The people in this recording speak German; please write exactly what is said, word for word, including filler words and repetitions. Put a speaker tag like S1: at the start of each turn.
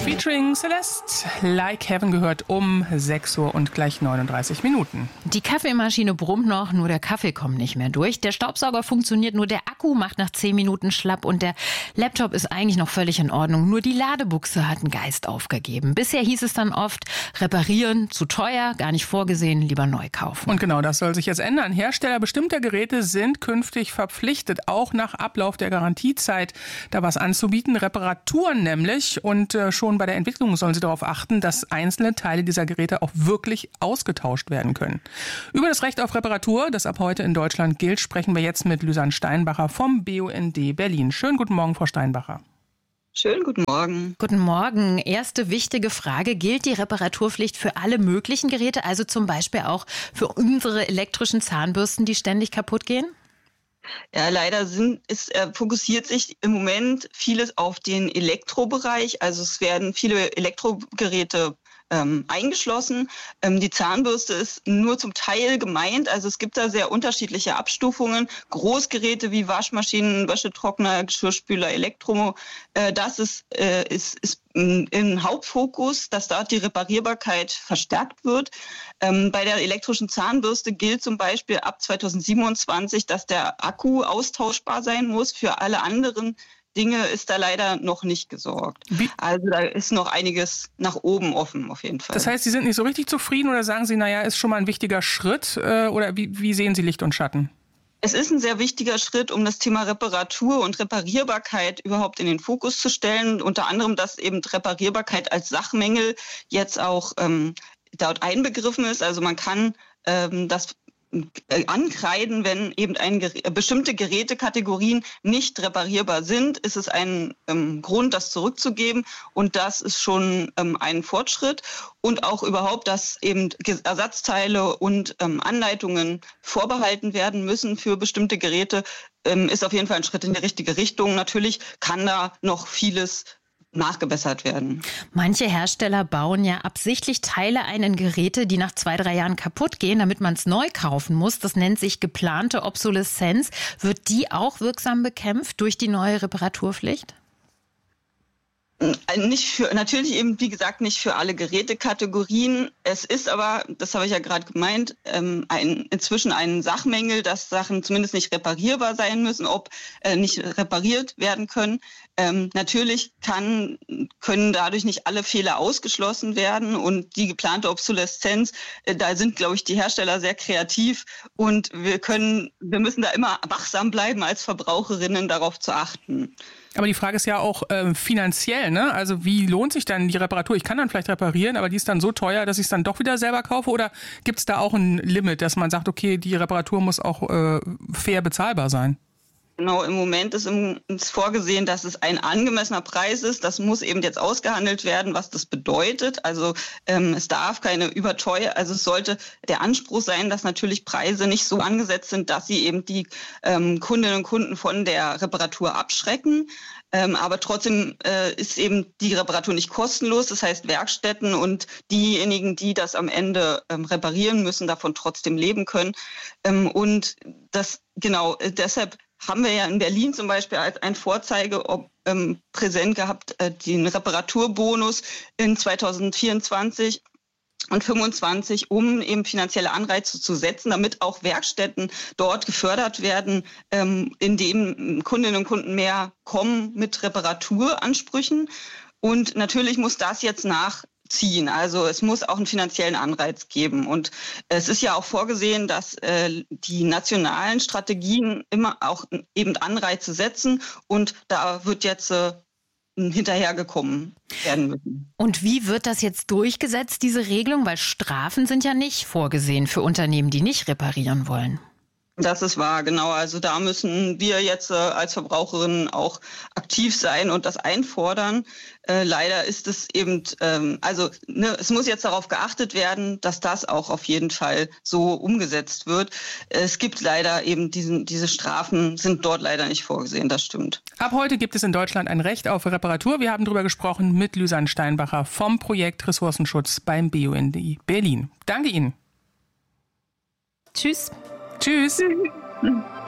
S1: Featuring Celeste, Like Heaven gehört um sechs Uhr und gleich neununddreißig Minuten.
S2: Die Kaffeemaschine brummt noch, nur der Kaffee kommt nicht mehr durch. Der Staubsauger funktioniert, nur der Akku macht nach zehn Minuten schlapp und der Laptop ist eigentlich noch völlig in Ordnung. Nur die Ladebuchse hat einen Geist aufgegeben. Bisher hieß es dann oft, reparieren, zu teuer, gar nicht vorgesehen, lieber neu kaufen.
S1: Und genau das soll sich jetzt ändern. Hersteller bestimmter Geräte sind künftig verpflichtet, auch nach Ablauf der Garantiezeit da was anzubieten. Reparaturen nämlich. Und äh, schon bei der Entwicklung sollen sie darauf achten, dass einzelne Teile dieser Geräte auch wirklich ausgetauscht werden können. Über das Recht auf Reparatur, das ab heute in Deutschland gilt, sprechen wir jetzt mit Lysanne Steinbacher vom B U N D Berlin. Schönen guten Morgen, Frau Steinbacher.
S3: Schönen guten Morgen.
S2: Guten Morgen. Erste wichtige Frage. Gilt die Reparaturpflicht für alle möglichen Geräte, also zum Beispiel auch für unsere elektrischen Zahnbürsten, die ständig kaputt gehen?
S3: Ja, leider sind, es äh, fokussiert sich im Moment vieles auf den Elektrobereich. Also es werden viele Elektrogeräte ähm, eingeschlossen. Ähm, die Zahnbürste ist nur zum Teil gemeint. Also es gibt da sehr unterschiedliche Abstufungen. Großgeräte wie Waschmaschinen, Wäschetrockner, Geschirrspüler, Elektro. Äh, das ist, äh, ist, ist im Hauptfokus, dass dort die Reparierbarkeit verstärkt wird. Ähm, bei der elektrischen Zahnbürste gilt zum Beispiel ab zweitausendsiebenundzwanzig, dass der Akku austauschbar sein muss. Für alle anderen Dinge ist da leider noch nicht gesorgt. Wie? Also da ist noch einiges nach oben offen auf jeden Fall.
S1: Das heißt, Sie sind nicht so richtig zufrieden oder sagen Sie, naja, ist schon mal ein wichtiger Schritt? Äh, oder wie, wie sehen Sie Licht und Schatten?
S3: Es ist ein sehr wichtiger Schritt, um das Thema Reparatur und Reparierbarkeit überhaupt in den Fokus zu stellen. Unter anderem, dass eben Reparierbarkeit als Sachmängel jetzt auch ähm, dort einbegriffen ist. Also man kann ähm, das ankreiden, wenn eben ein, bestimmte Gerätekategorien nicht reparierbar sind, ist es ein ähm, Grund, das zurückzugeben. Und das ist schon ähm, ein Fortschritt. Und auch überhaupt, dass eben Ersatzteile und ähm, Anleitungen vorbehalten werden müssen für bestimmte Geräte, ähm, ist auf jeden Fall ein Schritt in die richtige Richtung. Natürlich kann da noch vieles nachgebessert werden.
S2: Manche Hersteller bauen ja absichtlich Teile ein in Geräte, die nach zwei, drei Jahren kaputt gehen, damit man es neu kaufen muss. Das nennt sich geplante Obsoleszenz. Wird die auch wirksam bekämpft durch die neue Reparaturpflicht?
S3: Nicht für, natürlich eben, wie gesagt, nicht für alle Gerätekategorien. Es ist aber, das habe ich ja gerade gemeint, ähm, ein, inzwischen ein Sachmängel, dass Sachen zumindest nicht reparierbar sein müssen, ob äh, nicht repariert werden können. Ähm, natürlich kann, können dadurch nicht alle Fehler ausgeschlossen werden und die geplante Obsoleszenz, äh, da sind, glaube ich, die Hersteller sehr kreativ und wir können, wir müssen da immer wachsam bleiben als Verbraucherinnen, darauf zu achten.
S1: Aber die Frage ist ja auch äh, finanziell, ne? Also wie lohnt sich dann die Reparatur? Ich kann dann vielleicht reparieren, aber die ist dann so teuer, dass ich es dann doch wieder selber kaufe? Oder gibt es da auch ein Limit, dass man sagt, okay, die Reparatur muss auch äh, fair bezahlbar sein?
S3: Genau, im Moment ist, im, ist vorgesehen, dass es ein angemessener Preis ist. Das muss eben jetzt ausgehandelt werden, was das bedeutet. Also ähm, es darf keine Überteuer, also es sollte der Anspruch sein, dass natürlich Preise nicht so angesetzt sind, dass sie eben die ähm, Kundinnen und Kunden von der Reparatur abschrecken. Ähm, aber trotzdem äh, ist eben die Reparatur nicht kostenlos. Das heißt, Werkstätten und diejenigen, die das am Ende ähm, reparieren, müssen davon trotzdem leben können. Ähm, und das genau äh, deshalb haben wir ja in Berlin zum Beispiel als ein Vorzeige ob, ähm, präsent gehabt, äh, den Reparaturbonus in zweitausendvierundzwanzig und fünfundzwanzig, um eben finanzielle Anreize zu setzen, damit auch Werkstätten dort gefördert werden, ähm, indem Kundinnen und Kunden mehr kommen mit Reparaturansprüchen. Und natürlich muss das jetzt nach ziehen. Also es muss auch einen finanziellen Anreiz geben. Und es ist ja auch vorgesehen, dass äh, die nationalen Strategien immer auch eben Anreize setzen. Und da wird jetzt äh, hinterhergekommen werden müssen.
S2: Und wie wird das jetzt durchgesetzt, diese Regelung? Weil Strafen sind ja nicht vorgesehen für Unternehmen, die nicht reparieren wollen.
S3: Das ist wahr, genau. Also da müssen wir jetzt äh, als Verbraucherinnen auch aktiv sein und das einfordern. Äh, leider ist es eben, ähm, also ne, es muss jetzt darauf geachtet werden, dass das auch auf jeden Fall so umgesetzt wird. Es gibt leider eben diesen, diese Strafen sind dort leider nicht vorgesehen, das stimmt.
S1: Ab heute gibt es in Deutschland ein Recht auf Reparatur. Wir haben darüber gesprochen mit Lysanne Steinbacher vom Projekt Ressourcenschutz beim B U N D Berlin. Danke Ihnen.
S2: Tschüss.
S1: Tschüss.